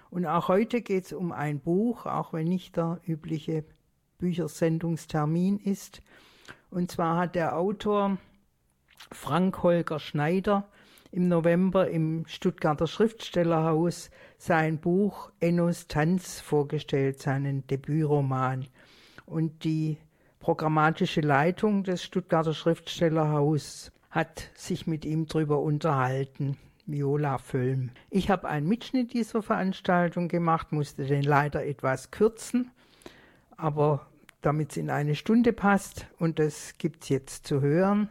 Und auch heute geht es um ein Buch, auch wenn nicht der übliche Büchersendungstermin ist. Und zwar hat der Autor Frank-Holger Schneider im November im Stuttgarter Schriftstellerhaus sein Buch Ennos Tanz vorgestellt, seinen Debütroman. Und die programmatische Leitung des Stuttgarter Schriftstellerhauses hat sich mit ihm darüber unterhalten. Viola Völm. Ich habe einen Mitschnitt dieser Veranstaltung gemacht, musste den leider etwas kürzen, aber damit es in eine Stunde passt, und das gibt es jetzt zu hören.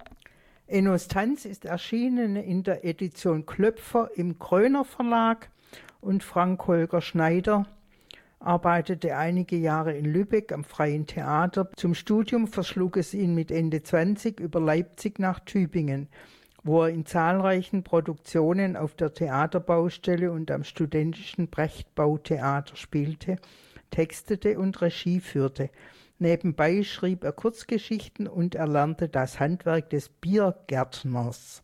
Ennos Tanz ist erschienen in der Edition Klöpfer im Kröner Verlag und Frank-Holger Schneider arbeitete einige Jahre in Lübeck am Freien Theater. Zum Studium verschlug es ihn mit Ende 20 über Leipzig nach Tübingen, wo er in zahlreichen Produktionen auf der Theaterbaustelle und am studentischen Brecht-Bautheater spielte, textete und Regie führte. Nebenbei schrieb er Kurzgeschichten und erlernte das Handwerk des Biergärtners.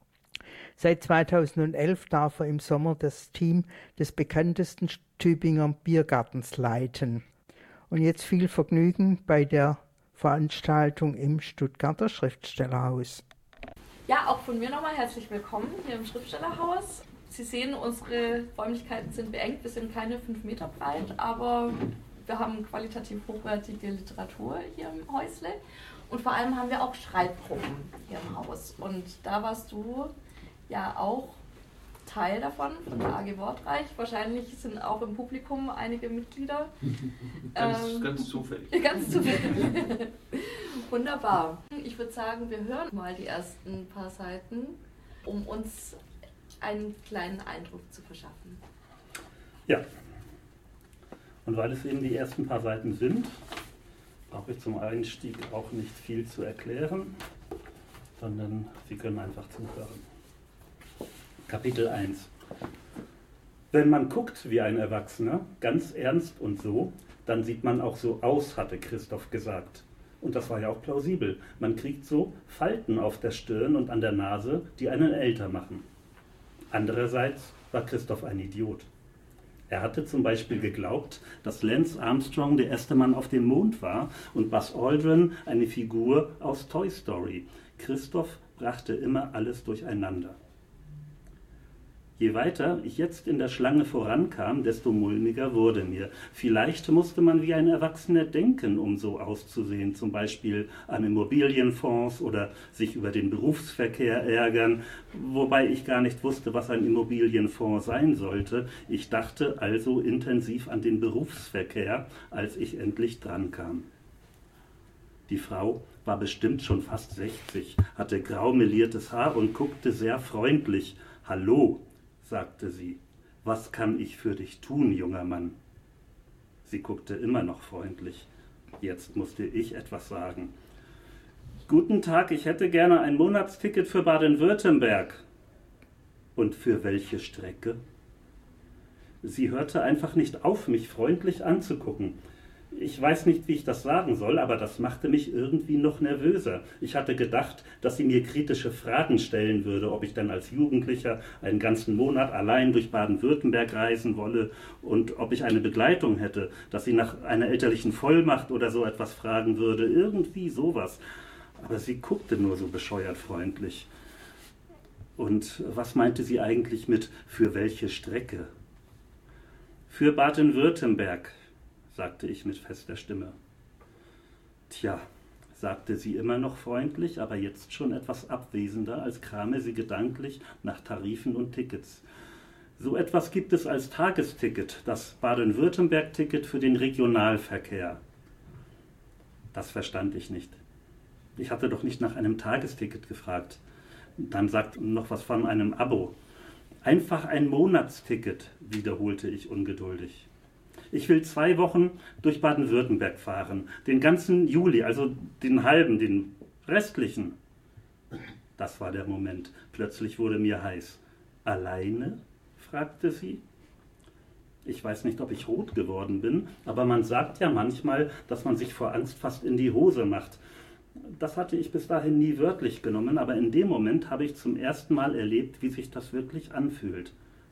Seit 2011 darf er im Sommer das Team des bekanntesten Tübinger Biergartens leiten. Und jetzt viel Vergnügen bei der Veranstaltung im Stuttgarter Schriftstellerhaus. Ja, auch von mir nochmal herzlich willkommen hier im Schriftstellerhaus. Sie sehen, unsere Räumlichkeiten sind beengt, wir sind keine 5 Meter breit, aber wir haben qualitativ hochwertige Literatur hier im Häusle und vor allem haben wir auch Schreibgruppen hier im Haus. Und da warst du ja auch Teil davon, von der AG Wortreich. Wahrscheinlich sind auch im Publikum einige Mitglieder. Ganz zufällig. Ganz zufällig. Wunderbar. Ich würde sagen, wir hören mal die ersten paar Seiten, um uns einen kleinen Eindruck zu verschaffen. Ja. Und weil es eben die ersten paar Seiten sind, brauche ich zum Einstieg auch nicht viel zu erklären, sondern Sie können einfach zuhören. Kapitel 1. Wenn man guckt wie ein Erwachsener, ganz ernst und so, dann sieht man auch so aus, hatte Christoph gesagt. Und das war ja auch plausibel. Man kriegt so Falten auf der Stirn und an der Nase, die einen älter machen. Andererseits war Christoph ein Idiot. Er hatte zum Beispiel geglaubt, dass Lance Armstrong der erste Mann auf dem Mond war und Buzz Aldrin eine Figur aus Toy Story. Christoph brachte immer alles durcheinander. Je weiter ich jetzt in der Schlange vorankam, desto mulmiger wurde mir. Vielleicht musste man wie ein Erwachsener denken, um so auszusehen, zum Beispiel an Immobilienfonds oder sich über den Berufsverkehr ärgern, wobei ich gar nicht wusste, was ein Immobilienfonds sein sollte. Ich dachte also intensiv an den Berufsverkehr, als ich endlich drankam. Die Frau war bestimmt schon fast 60, hatte grau meliertes Haar und guckte sehr freundlich. »Hallo«, sagte sie, »was kann ich für dich tun, junger Mann?« Sie guckte immer noch freundlich. Jetzt musste ich etwas sagen. »Guten Tag, ich hätte gerne ein Monatsticket für Baden-Württemberg.« »Und für welche Strecke?« Sie hörte einfach nicht auf, mich freundlich anzugucken. Ich weiß nicht, wie ich das sagen soll, aber das machte mich irgendwie noch nervöser. Ich hatte gedacht, dass sie mir kritische Fragen stellen würde, ob ich dann als Jugendlicher einen ganzen Monat allein durch Baden-Württemberg reisen wolle und ob ich eine Begleitung hätte, dass sie nach einer elterlichen Vollmacht oder so etwas fragen würde, irgendwie sowas. Aber sie guckte nur so bescheuert freundlich. Und was meinte sie eigentlich mit »für welche Strecke«? »Für Baden-Württemberg«, sagte ich mit fester Stimme. »Tja«, sagte sie immer noch freundlich, aber jetzt schon etwas abwesender, als krame sie gedanklich nach Tarifen und Tickets. »So etwas gibt es als Tagesticket, das Baden-Württemberg-Ticket für den Regionalverkehr.« Das verstand ich nicht. Ich hatte doch nicht nach einem Tagesticket gefragt. Dann sagt noch was von einem Abo. »Einfach ein Monatsticket«, wiederholte ich ungeduldig. »Ich will 2 Wochen durch Baden-Württemberg fahren. Den ganzen Juli, also den halben, den restlichen.« Das war der Moment. Plötzlich wurde mir heiß. »Alleine?«, fragte sie. Ich weiß nicht, ob ich rot geworden bin, aber man sagt ja manchmal, dass man sich vor Angst fast in die Hose macht. Das hatte ich bis dahin nie wörtlich genommen, aber in dem Moment habe ich zum ersten Mal erlebt, wie sich das wirklich anfühlt.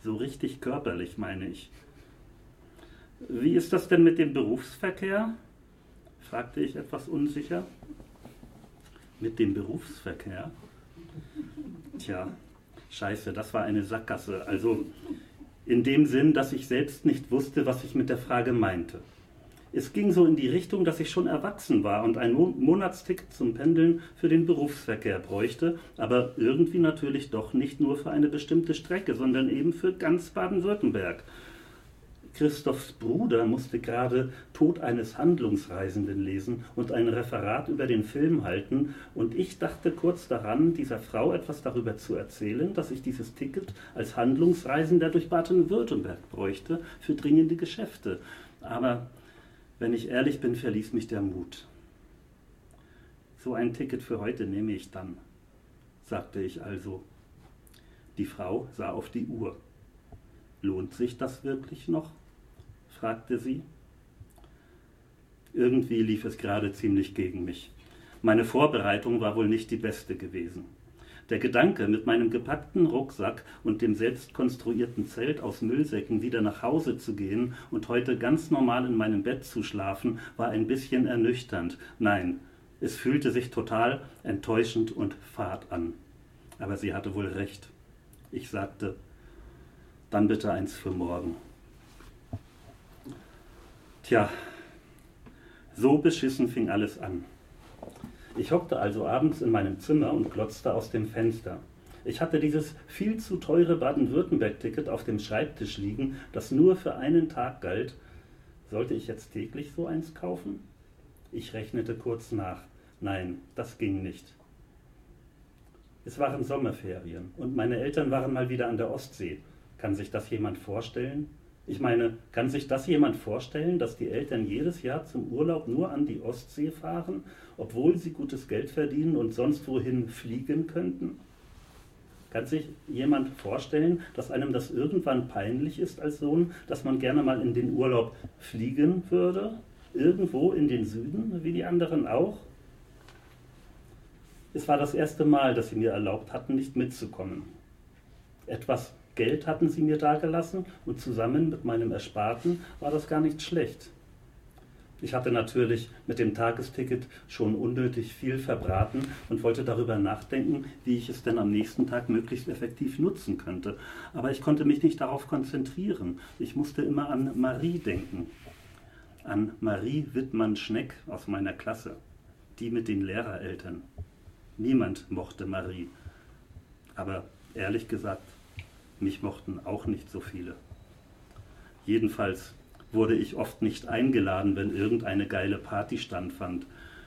So richtig körperlich, meine ich. Wie ist das denn mit dem Berufsverkehr? Fragte ich etwas unsicher. Mit dem Berufsverkehr? Tja, scheiße, das war eine Sackgasse. Also in dem Sinn, dass ich selbst nicht wusste, was ich mit der Frage meinte. Es ging so in die Richtung, dass ich schon erwachsen war und ein Monatsticket zum Pendeln für den Berufsverkehr bräuchte, aber irgendwie natürlich doch nicht nur für eine bestimmte Strecke, sondern eben für ganz Baden-Württemberg. Christophs Bruder musste gerade Tod eines Handlungsreisenden lesen und ein Referat über den Film halten, und ich dachte kurz daran, dieser Frau etwas darüber zu erzählen, dass ich dieses Ticket als Handlungsreisender durch Baden-Württemberg bräuchte für dringende Geschäfte. Aber wenn ich ehrlich bin, verließ mich der Mut. So ein Ticket für heute nehme ich dann, sagte ich also. Die Frau sah auf die Uhr. Lohnt sich das wirklich noch? Fragte sie. Irgendwie lief es gerade ziemlich gegen mich. Meine Vorbereitung war wohl nicht die beste gewesen. Der Gedanke, mit meinem gepackten Rucksack und dem selbst konstruierten Zelt aus Müllsäcken wieder nach Hause zu gehen und heute ganz normal in meinem Bett zu schlafen, war ein bisschen ernüchternd. Nein, es fühlte sich total enttäuschend und fad an. Aber sie hatte wohl recht. Ich sagte, dann bitte eins für morgen. Tja, so beschissen fing alles an. Ich hockte also abends in meinem Zimmer und glotzte aus dem Fenster. Ich hatte dieses viel zu teure Baden-Württemberg-Ticket auf dem Schreibtisch liegen, das nur für einen Tag galt. Sollte ich jetzt täglich so eins kaufen? Ich rechnete kurz nach. Nein, das ging nicht. Es waren Sommerferien und meine Eltern waren mal wieder an der Ostsee. Kann sich das jemand vorstellen? Ich meine, kann sich das jemand vorstellen, dass die Eltern jedes Jahr zum Urlaub nur an die Ostsee fahren, obwohl sie gutes Geld verdienen und sonst wohin fliegen könnten? Kann sich jemand vorstellen, dass einem das irgendwann peinlich ist als Sohn, dass man gerne mal in den Urlaub fliegen würde? Irgendwo in den Süden, wie die anderen auch? Es war das erste Mal, dass sie mir erlaubt hatten, nicht mitzukommen. Etwas Geld hatten sie mir dagelassen und zusammen mit meinem Ersparten war das gar nicht schlecht. Ich hatte natürlich mit dem Tagesticket schon unnötig viel verbraten und wollte darüber nachdenken, wie ich es denn am nächsten Tag möglichst effektiv nutzen könnte. Aber ich konnte mich nicht darauf konzentrieren. Ich musste immer an Marie denken. An Marie Wittmann-Schneck aus meiner Klasse. Die mit den Lehrereltern. Niemand mochte Marie. Aber ehrlich gesagt, mich mochten auch nicht so viele. Jedenfalls wurde ich oft nicht eingeladen, wenn irgendeine geile Party stattfand.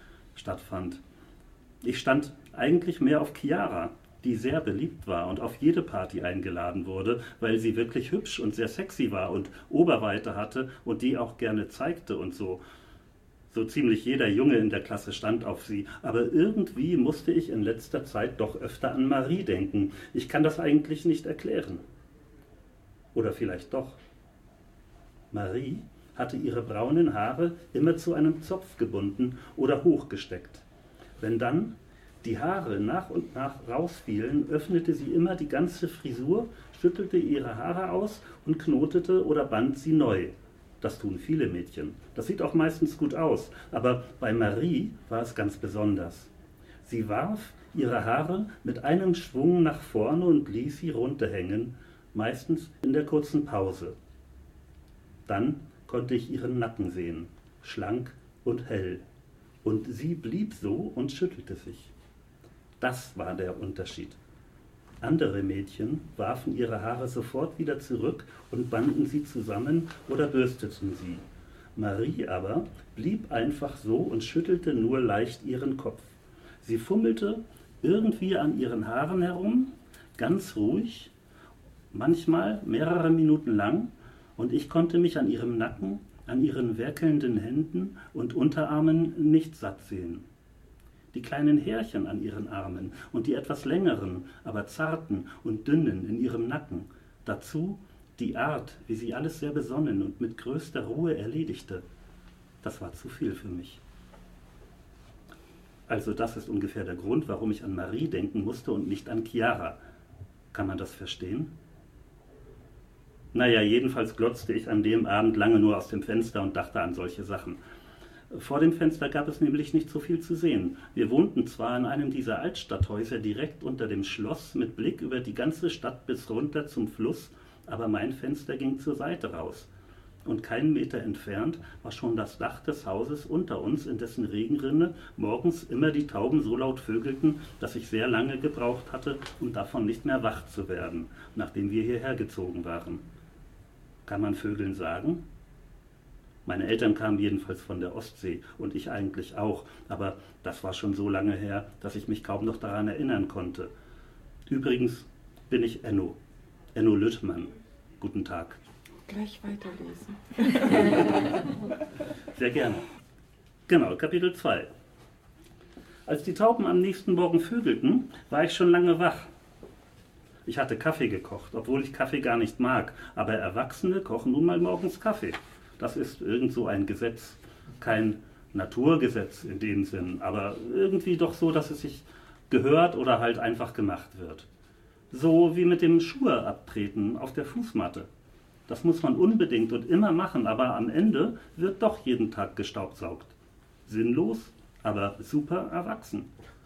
Ich stand eigentlich mehr auf Chiara, die sehr beliebt war und auf jede Party eingeladen wurde, weil sie wirklich hübsch und sehr sexy war und Oberweite hatte und die auch gerne zeigte und so. So ziemlich jeder Junge in der Klasse stand auf sie, aber irgendwie musste ich in letzter Zeit doch öfter an Marie denken. Ich kann das eigentlich nicht erklären. Oder vielleicht doch. Marie hatte ihre braunen Haare immer zu einem Zopf gebunden oder hochgesteckt. Wenn dann die Haare nach und nach rausfielen, öffnete sie immer die ganze Frisur, schüttelte ihre Haare aus und knotete oder band sie neu. Das tun viele Mädchen. Das sieht auch meistens gut aus, aber bei Marie war es ganz besonders. Sie warf ihre Haare mit einem Schwung nach vorne und ließ sie runterhängen, meistens in der kurzen Pause. Dann konnte ich ihren Nacken sehen, schlank und hell. Und sie blieb so und schüttelte sich. Das war der Unterschied. Andere Mädchen warfen ihre Haare sofort wieder zurück und banden sie zusammen oder bürsteten sie. Marie aber blieb einfach so und schüttelte nur leicht ihren Kopf. Sie fummelte irgendwie an ihren Haaren herum, ganz ruhig, manchmal mehrere Minuten lang, und ich konnte mich an ihrem Nacken, an ihren werkelnden Händen und Unterarmen nicht satt sehen. Die kleinen Härchen an ihren Armen und die etwas längeren, aber zarten und dünnen in ihrem Nacken. Dazu die Art, wie sie alles sehr besonnen und mit größter Ruhe erledigte. Das war zu viel für mich. Also das ist ungefähr der Grund, warum ich an Marie denken musste und nicht an Chiara. Kann man das verstehen? Naja, jedenfalls glotzte ich an dem Abend lange nur aus dem Fenster und dachte an solche Sachen. Vor dem Fenster gab es nämlich nicht so viel zu sehen. Wir wohnten zwar in einem dieser Altstadthäuser direkt unter dem Schloss mit Blick über die ganze Stadt bis runter zum Fluss, aber mein Fenster ging zur Seite raus. Und keinen Meter entfernt war schon das Dach des Hauses unter uns, in dessen Regenrinne morgens immer die Tauben so laut vögelten, dass ich sehr lange gebraucht hatte, um davon nicht mehr wach zu werden, nachdem wir hierher gezogen waren. Kann man Vögeln sagen? Meine Eltern kamen jedenfalls von der Ostsee und ich eigentlich auch, aber das war schon so lange her, dass ich mich kaum noch daran erinnern konnte. Übrigens bin ich Enno Lüttmann. Guten Tag. Gleich weiterlesen. Sehr gerne. Genau, Kapitel 2. Als die Tauben am nächsten Morgen vögelten, war ich schon lange wach. Ich hatte Kaffee gekocht, obwohl ich Kaffee gar nicht mag, aber Erwachsene kochen nun mal morgens Kaffee. Das ist irgend so ein Gesetz, kein Naturgesetz in dem Sinn, aber irgendwie doch so, dass es sich gehört oder halt einfach gemacht wird. So wie mit dem Schuhe abtreten auf der Fußmatte. Das muss man unbedingt und immer machen, aber am Ende wird doch jeden Tag gestaubsaugt. Sinnlos, aber super erwachsen.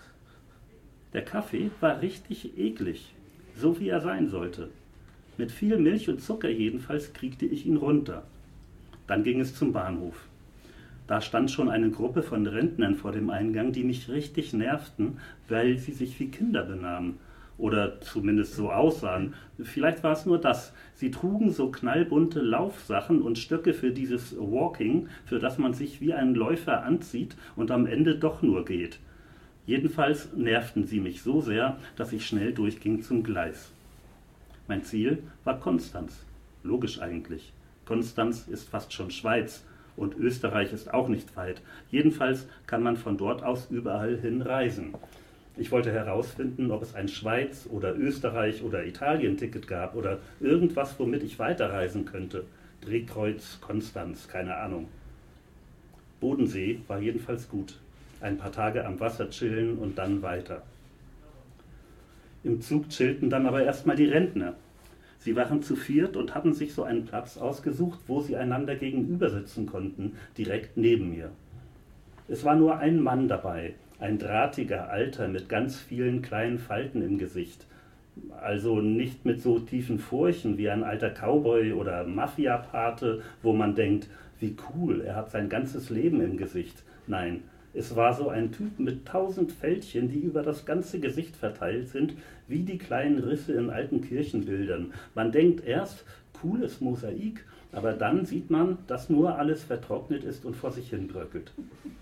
Der Kaffee war richtig eklig, so wie er sein sollte. Mit viel Milch und Zucker jedenfalls kriegte ich ihn runter. Dann ging es zum Bahnhof. Da stand schon eine Gruppe von Rentnern vor dem Eingang, die mich richtig nervten, weil sie sich wie Kinder benahmen. Oder zumindest so aussahen. Vielleicht war es nur das. Sie trugen so knallbunte Laufsachen und Stöcke für dieses Walking, für das man sich wie ein Läufer anzieht und am Ende doch nur geht. Jedenfalls nervten sie mich so sehr, dass ich schnell durchging zum Gleis. Mein Ziel war Konstanz. Logisch eigentlich. Konstanz ist fast schon Schweiz und Österreich ist auch nicht weit. Jedenfalls kann man von dort aus überall hin reisen. Ich wollte herausfinden, ob es ein Schweiz- oder Österreich- oder Italien-Ticket gab oder irgendwas, womit ich weiterreisen könnte. Drehkreuz, Konstanz, keine Ahnung. Bodensee war jedenfalls gut. Ein paar Tage am Wasser chillen und dann weiter. Im Zug chillten dann aber erstmal die Rentner. Sie waren zu viert und hatten sich so einen Platz ausgesucht, wo sie einander gegenüber sitzen konnten, direkt neben mir. Es war nur ein Mann dabei, ein drahtiger Alter mit ganz vielen kleinen Falten im Gesicht. Also nicht mit so tiefen Furchen wie ein alter Cowboy oder Mafia-Pate, wo man denkt, wie cool, er hat sein ganzes Leben im Gesicht. Nein, es war so ein Typ mit 1000 Fältchen, die über das ganze Gesicht verteilt sind, wie die kleinen Risse in alten Kirchenbildern. Man denkt erst, cooles Mosaik, aber dann sieht man, dass nur alles vertrocknet ist und vor sich hin bröckelt.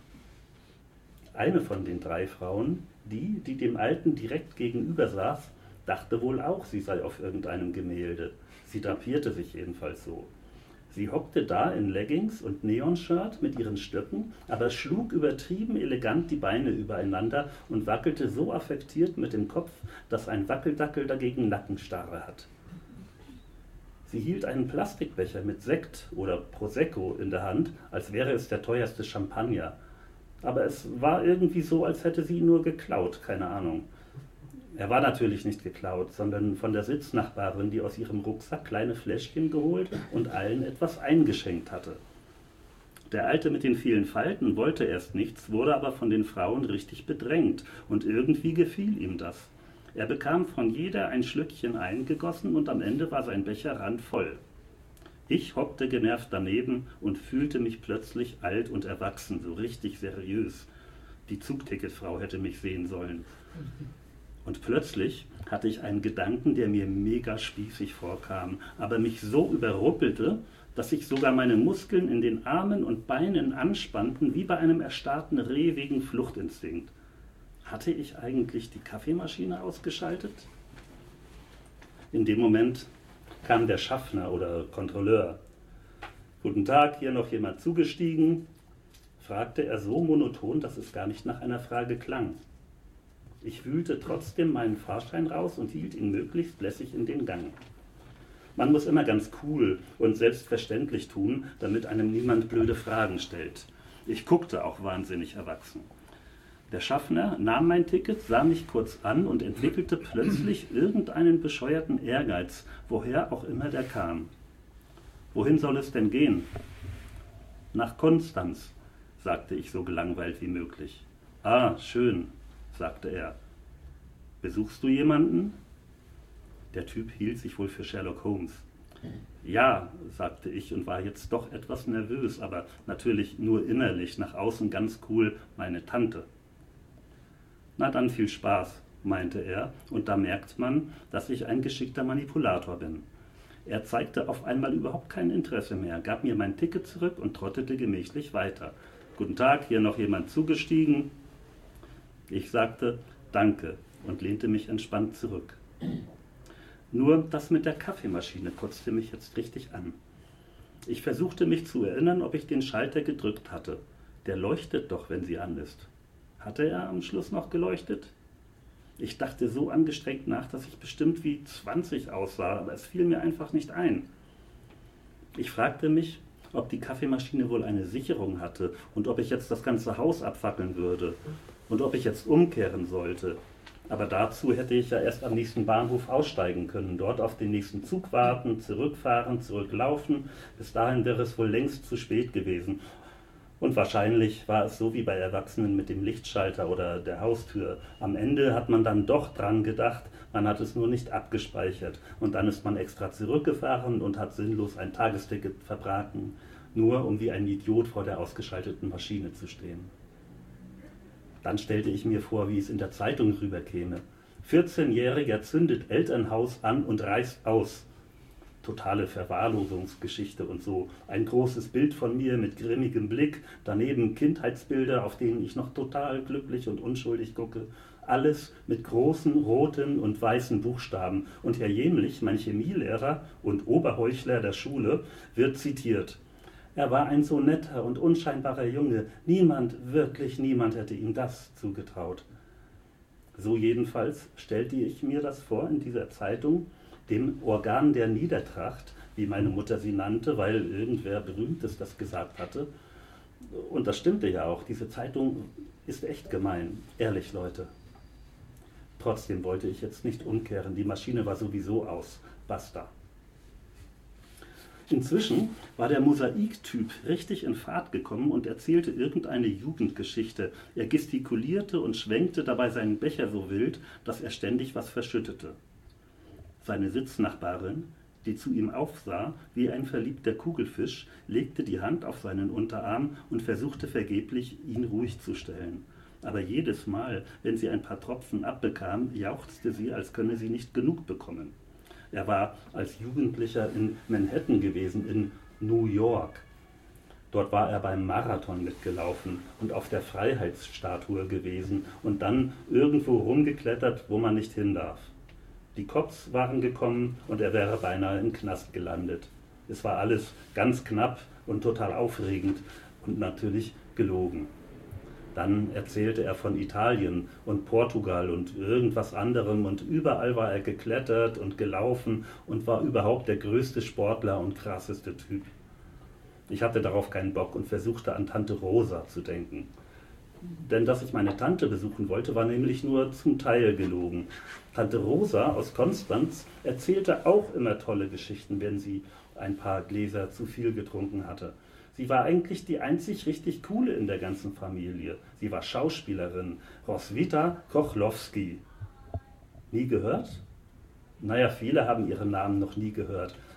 Eine von den 3 Frauen, die dem Alten direkt gegenüber saß, dachte wohl auch, sie sei auf irgendeinem Gemälde. Sie drapierte sich jedenfalls so. Sie hockte da in Leggings und Neonshirt mit ihren Stöcken, aber schlug übertrieben elegant die Beine übereinander und wackelte so affektiert mit dem Kopf, dass ein Wackeldackel dagegen Nackenstarre hat. Sie hielt einen Plastikbecher mit Sekt oder Prosecco in der Hand, als wäre es der teuerste Champagner. Aber es war irgendwie so, als hätte sie ihn nur geklaut, keine Ahnung. Er war natürlich nicht geklaut, sondern von der Sitznachbarin, die aus ihrem Rucksack kleine Fläschchen geholt und allen etwas eingeschenkt hatte. Der Alte mit den vielen Falten wollte erst nichts, wurde aber von den Frauen richtig bedrängt und irgendwie gefiel ihm das. Er bekam von jeder ein Schlückchen eingegossen und am Ende war sein Becher randvoll. Ich hockte genervt daneben und fühlte mich plötzlich alt und erwachsen, so richtig seriös. Die Zugticketfrau hätte mich sehen sollen. Und plötzlich hatte ich einen Gedanken, der mir mega spießig vorkam, aber mich so überruppelte, dass sich sogar meine Muskeln in den Armen und Beinen anspannten, wie bei einem erstarrten Reh wegen Fluchtinstinkt. Hatte ich eigentlich die Kaffeemaschine ausgeschaltet? In dem Moment kam der Schaffner oder Kontrolleur. »Guten Tag, hier noch jemand zugestiegen?« fragte er so monoton, dass es gar nicht nach einer Frage klang. Ich wühlte trotzdem meinen Fahrschein raus und hielt ihn möglichst lässig in den Gang. Man muss immer ganz cool und selbstverständlich tun, damit einem niemand blöde Fragen stellt. Ich guckte auch wahnsinnig erwachsen. Der Schaffner nahm mein Ticket, sah mich kurz an und entwickelte plötzlich irgendeinen bescheuerten Ehrgeiz, woher auch immer der kam. Wohin soll es denn gehen? Nach Konstanz, sagte ich so gelangweilt wie möglich. Ah, schön, sagte er. Besuchst du jemanden? Der Typ hielt sich wohl für Sherlock Holmes. Ja, sagte ich und war jetzt doch etwas nervös, aber natürlich nur innerlich, nach außen ganz cool, meine Tante. Na dann viel Spaß, meinte er, und da merkt man, dass ich ein geschickter Manipulator bin. Er zeigte auf einmal überhaupt kein Interesse mehr, gab mir mein Ticket zurück und trottete gemächlich weiter. Guten Tag, hier noch jemand zugestiegen? Ich sagte Danke und lehnte mich entspannt zurück. Nur das mit der Kaffeemaschine kotzte mich jetzt richtig an. Ich versuchte mich zu erinnern, ob ich den Schalter gedrückt hatte. Der leuchtet doch, wenn sie an ist. Hatte er am Schluss noch geleuchtet? Ich dachte so angestrengt nach, dass ich bestimmt wie 20 aussah, aber es fiel mir einfach nicht ein. Ich fragte mich, ob die Kaffeemaschine wohl eine Sicherung hatte und ob ich jetzt das ganze Haus abfackeln würde und ob ich jetzt umkehren sollte. Aber dazu hätte ich ja erst am nächsten Bahnhof aussteigen können, dort auf den nächsten Zug warten, zurückfahren, zurücklaufen. Bis dahin wäre es wohl längst zu spät gewesen. Und wahrscheinlich war es so wie bei Erwachsenen mit dem Lichtschalter oder der Haustür. Am Ende hat man dann doch dran gedacht, man hat es nur nicht abgespeichert. Und dann ist man extra zurückgefahren und hat sinnlos ein Tagesticket verbraten, nur um wie ein Idiot vor der ausgeschalteten Maschine zu stehen. Dann stellte ich mir vor, wie es in der Zeitung rüberkäme. 14-Jähriger zündet Elternhaus an und reißt aus. Totale Verwahrlosungsgeschichte und so. Ein großes Bild von mir mit grimmigem Blick, daneben Kindheitsbilder, auf denen ich noch total glücklich und unschuldig gucke. Alles mit großen roten und weißen Buchstaben. Und Herr Jämlich, mein Chemielehrer und Oberheuchler der Schule, wird zitiert. Er war ein so netter und unscheinbarer Junge. Niemand, wirklich niemand hätte ihm das zugetraut. So jedenfalls stellte ich mir das vor in dieser Zeitung, dem Organ der Niedertracht, wie meine Mutter sie nannte, weil irgendwer Berühmtes das gesagt hatte. Und das stimmte ja auch. Diese Zeitung ist echt gemein. Ehrlich, Leute. Trotzdem wollte ich jetzt nicht umkehren. Die Maschine war sowieso aus. Basta. Inzwischen war der Mosaiktyp richtig in Fahrt gekommen und erzählte irgendeine Jugendgeschichte. Er gestikulierte und schwenkte dabei seinen Becher so wild, dass er ständig was verschüttete. Seine Sitznachbarin, die zu ihm aufsah wie ein verliebter Kugelfisch, legte die Hand auf seinen Unterarm und versuchte vergeblich, ihn ruhig zu stellen. Aber jedes Mal, wenn sie ein paar Tropfen abbekam, jauchzte sie, als könne sie nicht genug bekommen. Er war als Jugendlicher in Manhattan gewesen, in New York. Dort war er beim Marathon mitgelaufen und auf der Freiheitsstatue gewesen und dann irgendwo rumgeklettert, wo man nicht hin darf. Die Cops waren gekommen und er wäre beinahe im Knast gelandet. Es war alles ganz knapp und total aufregend und natürlich gelogen. Dann erzählte er von Italien und Portugal und irgendwas anderem und überall war er geklettert und gelaufen und war überhaupt der größte Sportler und krasseste Typ. Ich hatte darauf keinen Bock und versuchte an Tante Rosa zu denken. Denn dass ich meine Tante besuchen wollte, war nämlich nur zum Teil gelogen. Tante Rosa aus Konstanz erzählte auch immer tolle Geschichten, wenn sie ein paar Gläser zu viel getrunken hatte. Sie war eigentlich die einzig richtig coole in der ganzen Familie. Sie war Schauspielerin, Roswitha Kochlowski. Nie gehört? Naja, viele haben ihren Namen noch nie gehört.